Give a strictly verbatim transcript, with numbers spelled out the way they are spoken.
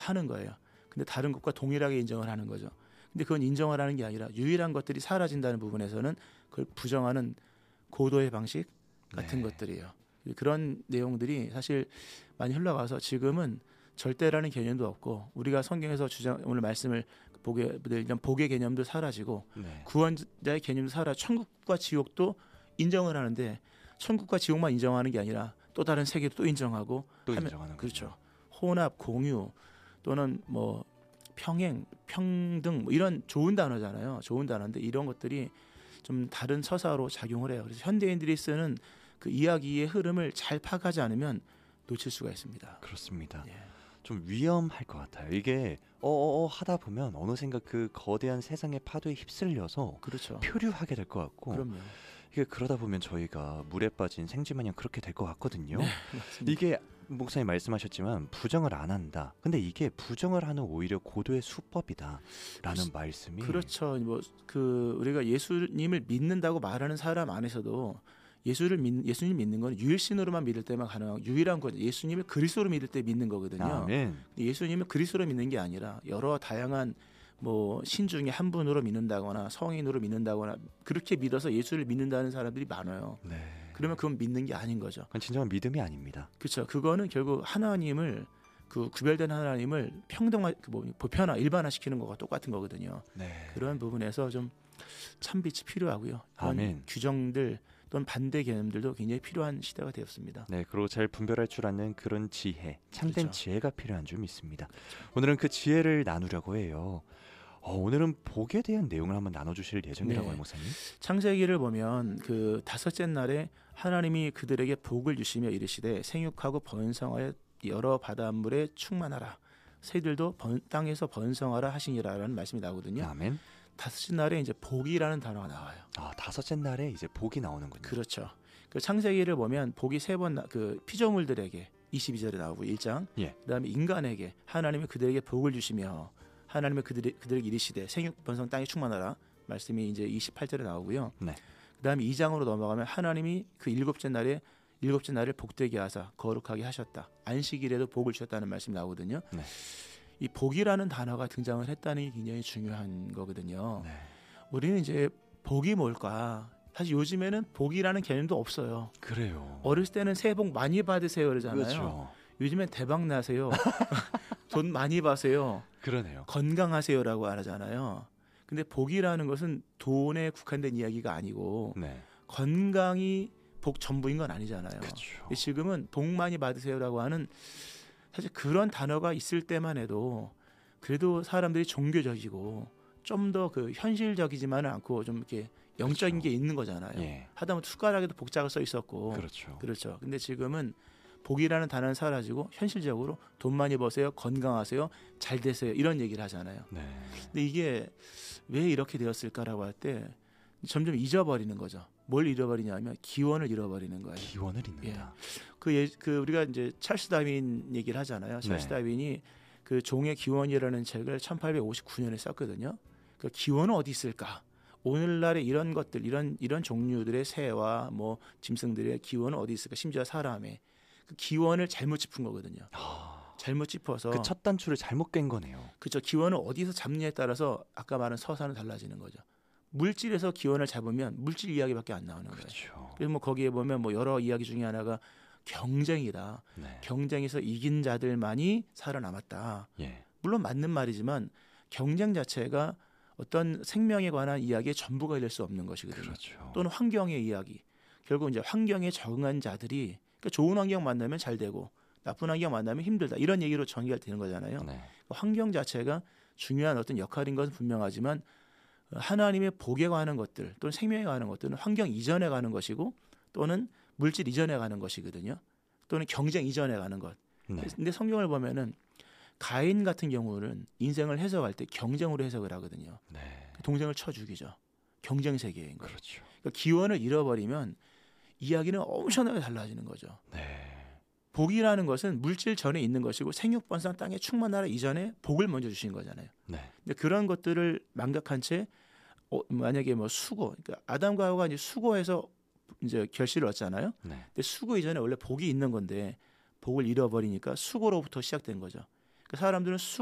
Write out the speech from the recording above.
하는 거예요. 근데 다른 것과 동일하게 인정을 하는 거죠. 근데 그건 인정을 하는 게 아니라 유일한 것들이 사라진다는 부분에서는 그걸 부정하는 고도의 방식 같은 네. 것들이에요. 그런 내용들이 사실 많이 흘러가서 지금은 절대라는 개념도 없고 우리가 성경에서 주장 오늘 말씀을 보게 이런 복의 개념도 사라지고 네. 구원자의 개념도 사라. 천국과 지옥도 인정을 하는데 천국과 지옥만 인정하는 게 아니라 또 다른 세계도 또 인정하고 또 하면, 인정하는 그렇죠. 거죠. 혼합, 공유 또는 뭐 평행, 평등 뭐 이런 좋은 단어잖아요. 좋은 단어인데 이런 것들이 좀 다른 서사로 작용을 해요. 그래서 현대인들이 쓰는 그 이야기의 흐름을 잘 파악하지 않으면 놓칠 수가 있습니다. 그렇습니다. 예. 좀 위험할 것 같아요. 이게 어어어 하다 보면 어느샌가 그 거대한 세상의 파도에 휩쓸려서 그렇죠. 표류하게 될 것 같고 그럼요. 이게 그러다 보면 저희가 물에 빠진 생쥐마냥 그렇게 될 것 같거든요. 네, 맞습니다. 이게 목사님 말씀하셨지만 부정을 안 한다. 근데 이게 부정을 하는 오히려 고도의 수법이다라는 그렇- 말씀이 그렇죠. 뭐 그 우리가 예수님을 믿는다고 말하는 사람 안에서도 예수를 믿, 예수님 믿는 건 유일신으로만 믿을 때만 가능하고 유일한 거죠. 예수님을 그리스도로 믿을 때 믿는 거거든요. 아멘. 근데 예수님을 그리스도로 믿는 게 아니라 여러 다양한 뭐 신 중에 한 분으로 믿는다거나 성인으로 믿는다거나 그렇게 믿어서 예수를 믿는다는 사람들이 많아요. 네. 그러면 그건 믿는 게 아닌 거죠. 그건 진정한 믿음이 아닙니다. 그렇죠. 그거는 결국 하나님을 그 구별된 하나님을 평등화, 그 뭐 보편화, 일반화시키는 거가 똑같은 거거든요. 네. 그런 부분에서 좀 참빛이 필요하고요. 그런 아멘. 규정들 또는 반대 개념들도 굉장히 필요한 시대가 되었습니다. 네, 그리고 잘 분별할 줄 아는 그런 지혜, 참된 그렇죠. 지혜가 필요한 줄 믿습니다. 오늘은 그 지혜를 나누려고 해요. 어, 오늘은 복에 대한 내용을 한번 나눠주실 예정이라고요, 네. 목사님? 창세기를 보면 그 다섯째 날에 하나님이 그들에게 복을 주시며 이르시되 생육하고 번성하여 여러 바닷물에 충만하라. 새들도 번, 땅에서 번성하라 하시니라라는 말씀이 나오거든요. 아멘. 다섯째 날에 이제 복이라는 단어가 나와요. 아, 다섯째 날에 이제 복이 나오는군요. 그렇죠. 그 창세기를 보면 복이 세 번 그 피조물들에게 이십이 절에 나오고 일 장. 예. 그다음에 인간에게 하나님이 그들에게 복을 주시며 하나님이 그들이 그들에게 이르시되 생육 번성 땅에 충만하라. 말씀이 이제 이십팔 절에 나오고요. 네. 그다음에 이 장으로 넘어가면 하나님이 그 일곱째 날에 일곱째 날을 복되게 하사 거룩하게 하셨다. 안식일에도 복을 주셨다는 말씀이 나오거든요. 네. 이 복이라는 단어가 등장을 했다는 게 굉장히 중요한 거거든요. 네. 우리는 이제 복이 뭘까? 사실 요즘에는 복이라는 개념도 없어요. 그래요. 어렸을 때는 새해 복 많이 받으세요 그러잖아요. 그렇죠. 요즘엔 대박 나세요. 돈 많이 버세요. 그러네요. 건강하세요라고 하잖아요. 근데 복이라는 것은 돈에 국한된 이야기가 아니고 네. 건강이 복 전부인 건 아니잖아요. 그렇죠. 지금은 복 많이 받으세요라고 하는 사실 그런 단어가 있을 때만 해도 그래도 사람들이 종교적이고 좀 더 그 현실적이지만은 않고 좀 이렇게 영적인 그렇죠. 게 있는 거잖아요. 예. 하다못해 숟가락에도 복자가 써 있었고 그렇죠. 그렇죠. 근데 지금은 복이라는 단어는 사라지고 현실적으로 돈 많이 버세요, 건강하세요, 잘 되세요 이런 얘기를 하잖아요. 네. 근데 이게 왜 이렇게 되었을까라고 할 때 점점 잊어버리는 거죠. 뭘 잃어버리냐면 기원을 잃어버리는 거예요. 기원을 잇는다. 그, 예, 그 우리가 이제 찰스 다윈 얘기를 하잖아요. 찰스 네. 다윈이 그 종의 기원이라는 책을 천팔백오십구 년에 썼거든요. 그 기원은 어디 있을까? 오늘날의 이런 것들, 이런 이런 종류들의 새와 뭐 짐승들의 기원은 어디 있을까? 심지어 사람의 그 기원을 잘못 짚은 거거든요. 아, 잘못 짚어서 그 첫 단추를 잘못 깬 거네요. 그죠. 기원을 어디서 잡느냐에 따라서 아까 말한 서사는 달라지는 거죠. 물질에서 기원을 잡으면 물질 이야기밖에 안 나오는 거예요. 그렇죠. 그래서 뭐 거기에 보면 뭐 여러 이야기 중에 하나가 경쟁이다. 네. 경쟁에서 이긴 자들만이 살아남았다. 예. 물론 맞는 말이지만 경쟁 자체가 어떤 생명에 관한 이야기의 전부가 될 수 없는 것이거든요. 그렇죠. 또는 환경의 이야기. 결국 이제 환경에 적응한 자들이 그러니까 좋은 환경 만나면 잘 되고 나쁜 환경 만나면 힘들다. 이런 얘기로 전개가 되는 거잖아요. 네. 환경 자체가 중요한 어떤 역할인 것은 분명하지만 하나님의 복에 관한 것들 또는 생명에 관한 것들은 환경 이전에 가는 것이고 또는 물질 이전에 가는 것이거든요. 또는 경쟁 이전에 가는 것. 네. 근데 성경을 보면은 가인 같은 경우는 인생을 해석할 때 경쟁으로 해석을 하거든요. 네. 동생을 쳐 죽이죠. 경쟁 세계인 거예요. 그렇죠. 그러니까 기원을 잃어버리면 이야기는 엄청나게 달라지는 거죠. 네. 복이라는 것은 물질 전에 있는 것이고 생육번성 땅에 충만하라 이전에 복을 먼저 주신 거잖아요. 네. 근데 그런 것들을 망각한 채 어, 만약에 뭐 수고, 그러니까 아담과 하와가 이제 수고해서 이제 결실을 얻잖아요. 네. 근데 수고 이전에 원래 복이 있는 건데 복을 잃어버리니까 수고로부터 시작된 거죠. 그 사람들은 수